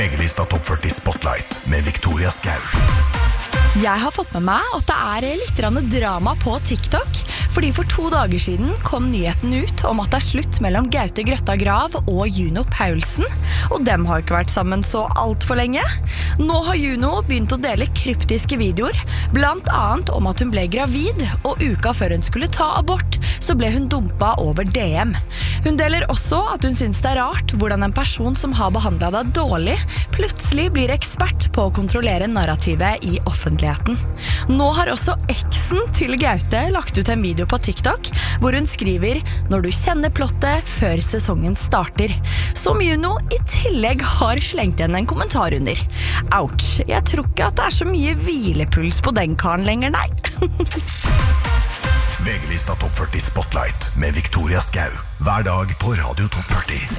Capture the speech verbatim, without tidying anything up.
VG-lista Topp førti Spotlight med Victoria Skau. Jeg har fått med meg at det er litt grann drama på TikTok, fordi for to dager siden kom nyheten ut om at det er slutt mellom Gaute Grøtta Grav og Juno Paulsen, og dem har ikke vært sammen så alt for lenge. Nå har Juno begynt å dele kryptiske videoer, blant annet om at hun ble gravid, og uka før hun skulle ta abort, så ble hun dumpa over D M. Hun deler også at hun synes det er rart hvordan en person som har behandlet deg dårlig, plutselig blir ekspert på å kontrollere narrativet i offentligheten. Nå har også eksen til Gaute lagt ut en video på TikTok, hvor hun skriver «Når du kjenner plottet før sesongen starter», som Juno i tillegg har slengt igjen en kommentar under. Ouch, jeg tror ikke at det er så mye hvilepuls på den karen lenger, nei. VG-lista Topp førti Spotlight med Victoria Skau. Hver dag på Radio Topp førti.